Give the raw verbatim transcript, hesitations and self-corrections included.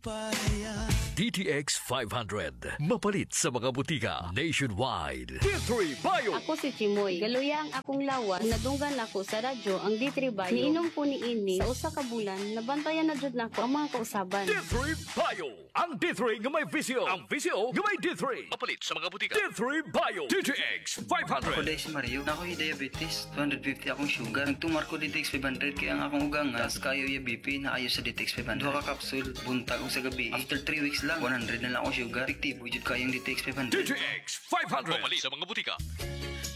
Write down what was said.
D T X five hundred. Mapalit sa mga butika nationwide. D three Bio. Ako si Chimoy. Galuya ang akong lawas. Nadunggan ako sa radyo ang D three Bio. Niinom ko ni ini sa usa ka bulan. Nabantayan na jud nako ang mga kausaban. D three Bio. Ang D three nga may visio. Ang visio nga may D three. Mapalit sa mga butika. D three Bio. D T X five hundred. Ako dahil si Mario. Ako yung diabetes. two fifty akong sugar. Nagtumar ko D T X five hundred kaya ang akong ugang as kayo yung B P na ayos sa D T X five hundred. Duha ka kapsul. Buntag o sa gabi. After three weeks lang, one hundred na lang ako sugar. Tiktibo jud kayong D T X five hundred. D T X five hundred. Mapalit sa mga butika.